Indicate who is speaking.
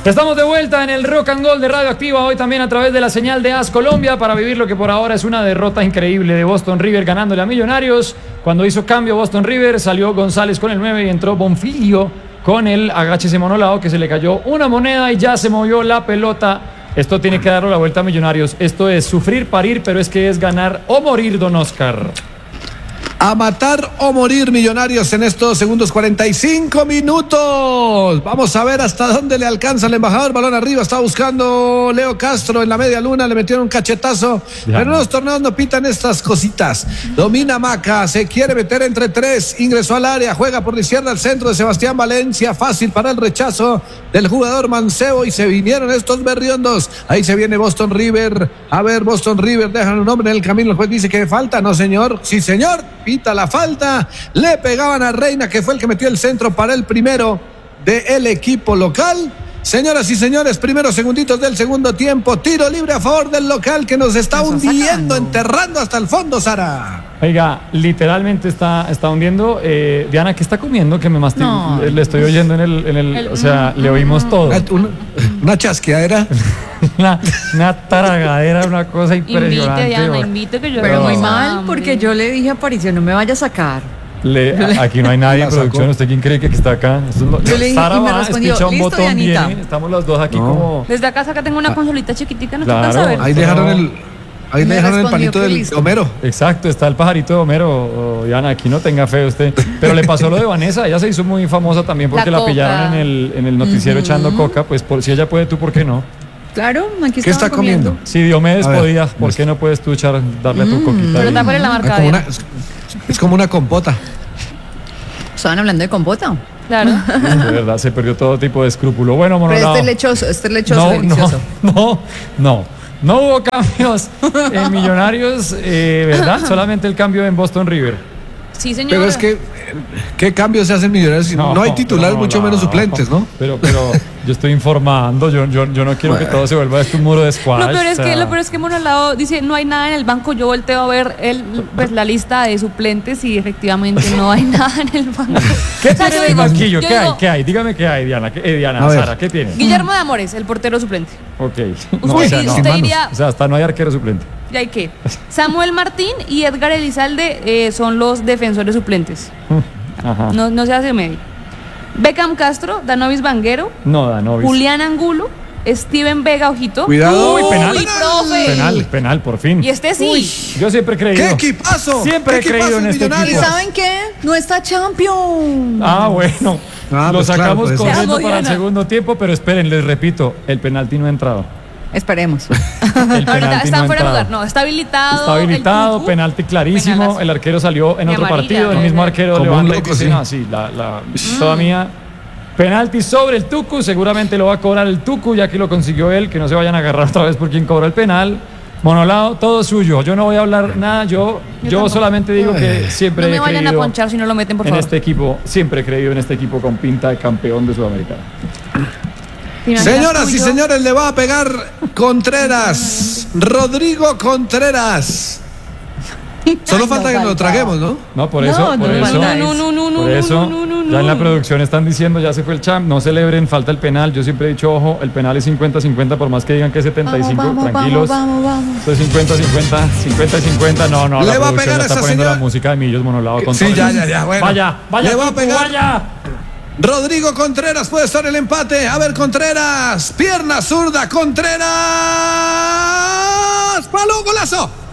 Speaker 1: Estamos de vuelta en el Rock and Gold de Radio Activa, hoy también a través de la señal de AS Colombia, para vivir lo que por ahora es una derrota increíble de Boston River ganándole a Millonarios. Cuando hizo cambio Boston River, salió González con el 9 y entró Bonfilio con el agáchese monolado, que se le cayó una moneda y ya se movió la pelota. Esto tiene que darle la vuelta a Millonarios. Esto es sufrir, parir, pero es que es ganar o morir, don Oscar.
Speaker 2: A matar o morir Millonarios en estos segundos 45 minutos. Vamos a ver hasta dónde le alcanza el embajador. Balón arriba, está buscando Leo Castro en la media luna. Le metieron un cachetazo. Pero en los torneos no pitan estas cositas. Domina Maca, se quiere meter entre tres. Ingresó al área, juega por la izquierda al centro de Sebastián Valencia. Fácil para el rechazo del jugador Mancebo. Y se vinieron estos berriondos. Ahí se viene Boston River. A ver, Boston River, dejan un hombre en el camino. El juez dice que falta. No, señor. Sí, señor. Pita la falta, le pegaban a Reina, que fue el que metió el centro para el primero del equipo local. Señoras y señores, primeros segunditos del segundo tiempo, tiro libre a favor del local que nos está hundiendo, enterrando hasta el fondo, Sara.
Speaker 1: Oiga, literalmente está hundiendo. Diana, ¿qué está comiendo? Que me mastica.
Speaker 3: No.
Speaker 1: Le estoy oyendo en el o sea, le oímos todo.
Speaker 2: Una chasqueadera.
Speaker 1: Una taragadera, una cosa impresionante.
Speaker 3: Invite, Diana, invite que yo.
Speaker 4: Pero muy
Speaker 3: no.
Speaker 4: mal, porque yo le dije a Aparicio, no me vaya a sacar.
Speaker 1: Aquí no hay nadie en producción. ¿Usted quién cree que está acá?
Speaker 4: Yo le dije,
Speaker 1: Sara
Speaker 4: y me
Speaker 1: va,
Speaker 4: respondió,
Speaker 1: espicha un
Speaker 4: listo,
Speaker 1: botón,
Speaker 4: Dianita.
Speaker 1: viene, estamos los dos aquí como...
Speaker 3: Desde acá tengo una consolita chiquitica, no
Speaker 1: Claro.
Speaker 3: te alcanza a ver.
Speaker 2: Ahí dejaron
Speaker 4: Me
Speaker 2: el
Speaker 4: respondió
Speaker 2: palito
Speaker 4: que
Speaker 2: del
Speaker 4: listo.
Speaker 2: Homero.
Speaker 1: Exacto, está el pajarito de Homero. Diana, aquí no tenga fe usted. Pero le pasó lo de Vanessa, ella se hizo muy famosa también porque la
Speaker 3: coca.
Speaker 1: pillaron en el noticiero echando coca. Pues si ella puede, ¿tú por qué no?
Speaker 4: Claro, aquí
Speaker 2: ¿Qué está comiendo?
Speaker 1: Si Diomedes
Speaker 2: A ver,
Speaker 1: podía, ¿por qué no puedes tú darle a tu coquita?
Speaker 3: Pero
Speaker 1: ahí?
Speaker 3: está por la marca.
Speaker 2: Como es como una compota.
Speaker 4: ¿Estaban hablando de compota?
Speaker 3: Claro.
Speaker 1: De verdad, se perdió todo tipo de escrúpulo. Bueno,
Speaker 4: Pero
Speaker 1: monolado.
Speaker 4: este es lechoso, delicioso.
Speaker 1: No hubo cambios en Millonarios, ¿verdad? Solamente el cambio en Boston River.
Speaker 3: Sí, señor.
Speaker 2: Pero es que, ¿qué cambios se hacen Millonarios? Si no hay titulares, mucho menos suplentes, ¿no?
Speaker 1: Pero yo estoy informando, yo no quiero que todo se vuelva un muro de squash.
Speaker 3: Lo peor es
Speaker 1: o sea,
Speaker 3: que Monolado dice no hay nada en el banco. Yo volteo a ver la lista de suplentes y efectivamente no hay nada en el banco.
Speaker 1: ¿Qué
Speaker 3: O sea,
Speaker 1: tiene
Speaker 3: yo
Speaker 1: el
Speaker 3: digo-
Speaker 1: banquillo?
Speaker 3: yo
Speaker 1: ¿Qué hay?
Speaker 3: digo,
Speaker 1: ¿Qué hay? Dígame qué hay, Diana. Diana,
Speaker 2: A ver.
Speaker 1: Sara, ¿qué tiene?
Speaker 3: Guillermo de Amores, el portero suplente.
Speaker 1: Ok.
Speaker 3: Usted diría,
Speaker 1: O sea, hasta no hay arquero suplente.
Speaker 3: ¿y hay qué? Samuel Martín y Edgar Elizalde son los defensores suplentes.
Speaker 1: Ajá.
Speaker 3: No se hace medio. Beckham Castro, Danovis Vanguero,
Speaker 1: No, Danovis.
Speaker 3: Julián Angulo, Steven Vega Ojito.
Speaker 2: Cuidado.
Speaker 1: Uy, penal.
Speaker 3: Uy, profe.
Speaker 1: Penal, por fin.
Speaker 3: Y este sí.
Speaker 1: Yo siempre he creído.
Speaker 2: ¡Qué equipazo!
Speaker 1: Siempre he
Speaker 2: ¿Qué
Speaker 1: creído
Speaker 2: equipazo
Speaker 1: en este
Speaker 4: ¿Y
Speaker 2: Millonarios?
Speaker 1: equipo.
Speaker 4: saben qué? No está Champion.
Speaker 1: Ah, bueno. Lo
Speaker 2: pues claro,
Speaker 1: sacamos
Speaker 2: por eso.
Speaker 1: corriendo
Speaker 3: Te amo,
Speaker 1: para el
Speaker 3: Diana.
Speaker 1: segundo tiempo, pero esperen, les repito, el penalti no ha entrado.
Speaker 4: Esperemos.
Speaker 1: El
Speaker 3: Ahorita
Speaker 1: penalti
Speaker 3: está
Speaker 1: no ha
Speaker 3: fuera de
Speaker 1: entrado.
Speaker 3: lugar. No, está habilitado.
Speaker 1: Está habilitado,
Speaker 3: el tutu.
Speaker 1: penalti clarísimo.
Speaker 3: Penalazo.
Speaker 1: El arquero salió en
Speaker 3: Y
Speaker 1: otro
Speaker 3: amarilla,
Speaker 1: partido. El
Speaker 3: ¿no?
Speaker 1: mismo arquero
Speaker 2: Como un
Speaker 1: levanta y
Speaker 2: loco,
Speaker 1: dice,
Speaker 2: sí.
Speaker 1: no, sí, toda mía. Penalti sobre el Tucu. Seguramente lo va a cobrar el Tucu, ya que lo consiguió él. Que no se vayan a agarrar otra vez por quien cobró el penal. Monolado, todo suyo. Yo no voy a hablar nada. Yo
Speaker 3: tampoco.
Speaker 1: solamente digo que siempre
Speaker 3: No me
Speaker 1: he
Speaker 3: vayan a
Speaker 1: creído
Speaker 3: ponchar si no lo meten, por
Speaker 1: en
Speaker 3: favor.
Speaker 1: este equipo. Siempre he creído en este equipo con pinta de campeón de Sudamericana.
Speaker 3: ¿Te imaginas
Speaker 2: Señoras
Speaker 3: tú
Speaker 2: y
Speaker 3: yo?
Speaker 2: señores, le va a pegar Contreras. Rodrigo Contreras. Solo falta que nos lo traguemos, ¿no?
Speaker 1: No, por eso,
Speaker 4: No,
Speaker 1: por
Speaker 4: no,
Speaker 1: eso.
Speaker 3: no,
Speaker 1: Por eso,
Speaker 3: no.
Speaker 1: ya en la producción están diciendo, ya se fue el champ, no celebren, falta el penal. Yo siempre he dicho, ojo, el penal es 50-50, por más que digan que es 75, tranquilos.
Speaker 4: Vamos.
Speaker 1: Esto es 50-50, 50-50, no,
Speaker 2: Le
Speaker 1: la
Speaker 2: va a
Speaker 1: producción
Speaker 2: pegar
Speaker 1: ya está
Speaker 2: esa
Speaker 1: poniendo
Speaker 2: señora.
Speaker 1: la música de Millos Monolado con
Speaker 2: Sí,
Speaker 1: todo
Speaker 2: ya,
Speaker 1: eso.
Speaker 2: bueno.
Speaker 1: Vaya,
Speaker 2: Le va a
Speaker 1: Tucu,
Speaker 2: pegar.
Speaker 1: vaya.
Speaker 2: Rodrigo Contreras puede estar el empate. A ver, Contreras. Pierna zurda, Contreras. ¡Palo, golazo!